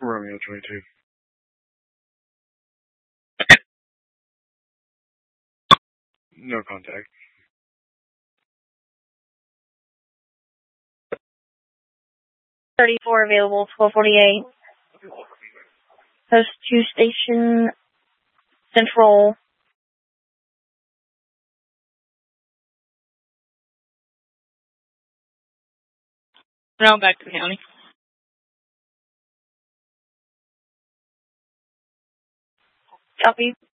Romeo 22. No contact. 34 available, 1248. Post 2 station, Central. Now back to the county. Copy.